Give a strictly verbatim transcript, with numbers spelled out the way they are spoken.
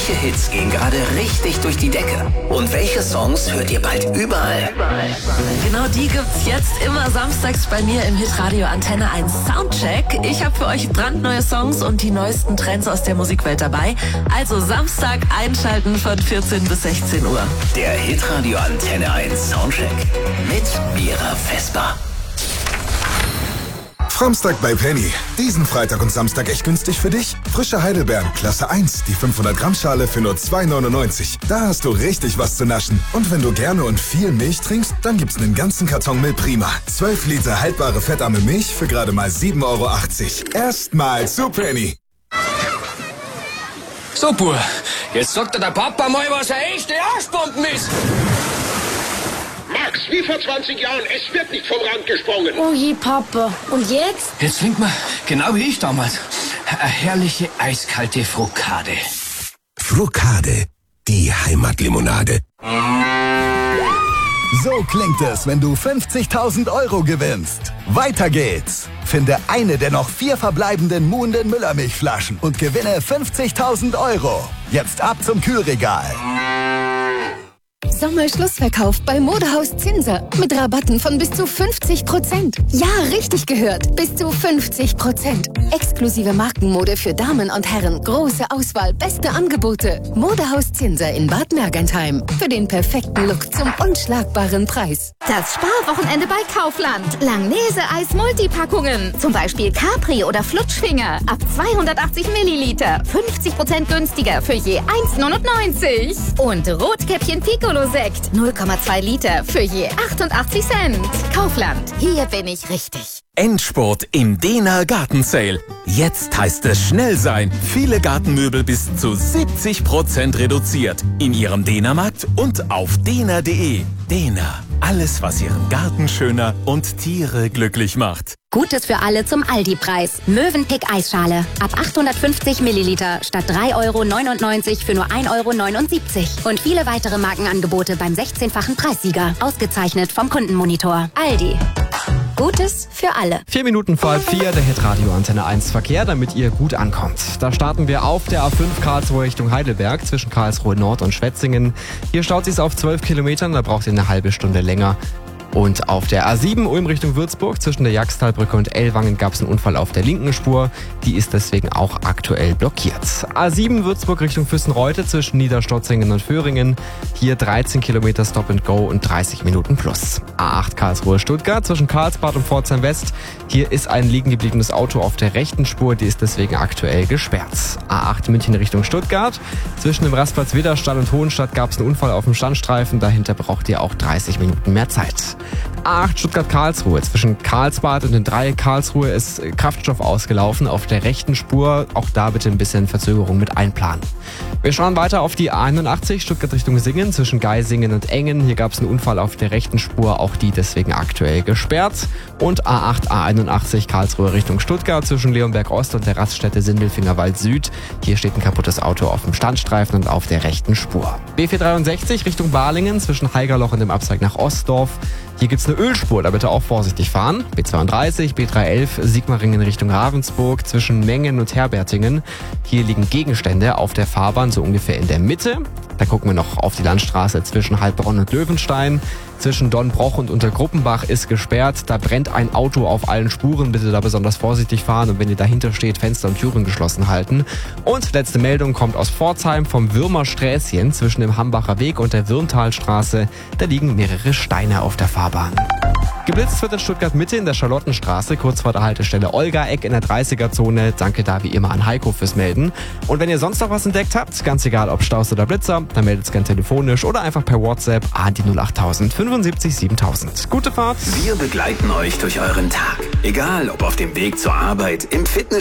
Welche Hits gehen gerade richtig durch die Decke? Und welche Songs hört ihr bald überall? Genau die gibt's jetzt immer samstags bei mir im Hitradio Antenne eins Soundcheck. Ich habe für euch brandneue Songs und die neuesten Trends aus der Musikwelt dabei. Also Samstag einschalten von vierzehn bis sechzehn Uhr. Der Hitradio Antenne eins Soundcheck mit Mira Vesper. Samstag bei Penny. Diesen Freitag und Samstag echt günstig für dich. Frische Heidelbeeren, Klasse eins, die fünfhundert Gramm Schale für nur zwei neunundneunzig. Da hast du richtig was zu naschen. Und wenn du gerne und viel Milch trinkst, dann gibt's einen ganzen Karton Milch Prima. zwölf Liter haltbare fettarme Milch für gerade mal sieben Euro achtzig. Erstmal zu Penny. So, Bur, jetzt sagt dir der Papa mal, was eine echte Arschbomben ist. Max, wie vor zwanzig Jahren, es wird nicht vom Rand gesprungen. Oh je, Papa. Und jetzt? Jetzt trinkt man, genau wie ich damals, eine herrliche eiskalte Frukade. Frukade, die Heimatlimonade. So klingt es, wenn du fünfzigtausend Euro gewinnst. Weiter geht's. Finde eine der noch vier verbleibenden Muhnden Müllermilchflaschen und gewinne fünfzigtausend Euro. Jetzt ab zum Kühlregal. Sommerschlussverkauf bei Modehaus Zinser mit Rabatten von bis zu fünfzig Prozent. Ja, richtig gehört. Bis zu fünfzig Prozent. Exklusive Markenmode für Damen und Herren. Große Auswahl, beste Angebote. Modehaus Zinser in Bad Mergentheim. Für den perfekten Look zum unschlagbaren Preis. Das Sparwochenende bei Kaufland. Langnese-Eis Multipackungen. Zum Beispiel Capri oder Flutschfinger. Ab zweihundertachtzig Milliliter. fünfzig Prozent günstiger für je eins neunundneunzig. Und Rotkäppchen Piccolo Sekt, null Komma zwei Liter für je achtundachtzig Cent. Kaufland, hier bin ich richtig. Endspurt im Dena Garten Sale. Jetzt heißt es schnell sein. Viele Gartenmöbel bis zu siebzig Prozent reduziert. In Ihrem Dena-Markt und auf dena punkt de. Dena. Alles, was Ihren Garten schöner und Tiere glücklich macht. Gutes für alle zum Aldi-Preis. Mövenpick Eisschale. Ab achthundertfünfzig Milliliter statt drei Euro neunundneunzig für nur ein Euro neunundsiebzig. Und viele weitere Markenangebote beim sechzehnfachen Preissieger. Ausgezeichnet vom Kundenmonitor. Aldi. Gutes für alle. Vier Minuten vor halb vier, der Hitradio Antenne eins Verkehr, damit ihr gut ankommt. Da starten wir auf der A fünf Karlsruhe Richtung Heidelberg zwischen Karlsruhe Nord und Schwetzingen. Hier staut es auf zwölf Kilometern, da braucht ihr eine halbe Stunde länger. Und auf der A sieben Ulm Richtung Würzburg zwischen der Jagstalbrücke und Ellwangen gab es einen Unfall auf der linken Spur. Die ist deswegen auch aktuell blockiert. A sieben Würzburg Richtung Füssenreute zwischen Niederstotzingen und Föhringen. Hier dreizehn Kilometer Stop and Go und dreißig Minuten plus. A acht Karlsruhe Stuttgart zwischen Karlsbad und Pforzheim West. Hier ist ein liegen gebliebenes Auto auf der rechten Spur. Die ist deswegen aktuell gesperrt. A acht München Richtung Stuttgart. Zwischen dem Rastplatz Widderstall und Hohenstadt gab es einen Unfall auf dem Standstreifen. Dahinter braucht ihr auch dreißig Minuten mehr Zeit. A acht Stuttgart-Karlsruhe. Zwischen Karlsbad und den Dreieck Karlsruhe ist Kraftstoff ausgelaufen auf der rechten Spur. Auch da bitte ein bisschen Verzögerung mit einplanen. Wir schauen weiter auf die A einundachtzig Stuttgart Richtung Singen zwischen Geisingen und Engen. Hier gab es einen Unfall auf der rechten Spur, auch die deswegen aktuell gesperrt. Und A acht A einundachtzig Karlsruhe Richtung Stuttgart zwischen Leonberg Ost und der Raststätte Sindelfingerwald Süd. Hier steht ein kaputtes Auto auf dem Standstreifen und auf der rechten Spur. B vierhundertdreiundsechzig Richtung Balingen zwischen Haigerloch und dem Abzweig nach Ostdorf. Hier gibt's eine Ölspur, da bitte auch vorsichtig fahren. B zweiunddreißig, B dreihundertelf, Sigmaringen Richtung Ravensburg zwischen Mengen und Herbertingen. Hier liegen Gegenstände auf der Fahrbahn, so ungefähr in der Mitte. Da gucken wir noch auf die Landstraße zwischen Heilbronn und Löwenstein. Zwischen Donnbroch und Untergruppenbach ist gesperrt. Da brennt ein Auto auf allen Spuren. Bitte da besonders vorsichtig fahren und wenn ihr dahinter steht, Fenster und Türen geschlossen halten. Und letzte Meldung kommt aus Pforzheim vom Würmersträßchen zwischen dem Hambacher Weg und der Würmtalstraße. Da liegen mehrere Steine auf der Fahrbahn. Geblitzt wird in Stuttgart Mitte in der Charlottenstraße, kurz vor der Haltestelle Olga-Eck in der dreißiger-Zone. Danke da wie immer an Heiko fürs Melden. Und wenn ihr sonst noch was entdeckt habt, ganz egal ob Staus oder Blitzer, dann meldet es gerne telefonisch oder einfach per WhatsApp an die null achttausend fünfundsiebzig siebentausend. Gute Fahrt! Wir begleiten euch durch euren Tag. Egal ob auf dem Weg zur Arbeit, im Fitness